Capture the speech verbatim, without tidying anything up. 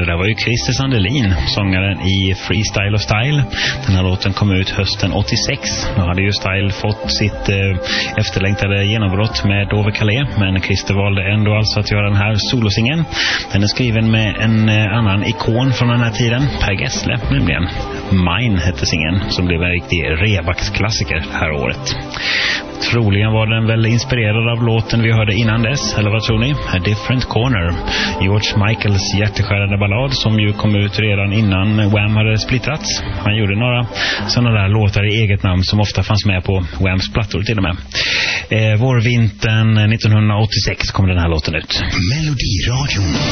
där var ju Christer Sandelin, sångaren i Freestyle och Style. Den här låten kom ut hösten åttiosex. Då hade ju Style fått sitt eh, efterlängtade genombrott med Dove Calais, men Christer valde ändå alltså att göra den här solosingen. Den är skriven med en eh, annan ikon från den här tiden, Per Gessle nämligen. Mine hette singen, som blev en riktig revaxklassiker det här året. Troligen var den väl inspirerad av låten vi hörde innan dess, eller vad tror ni? A Different Corner, George Michaels hjärteskärande ballad som ju kom ut redan innan Wham hade splittrats. Han gjorde några sådana där låtar i eget namn som ofta fanns med på Whams plattor till och med. Eh, vårvintern nittonhundraåttiosex kom den här låten ut. Melodiradion.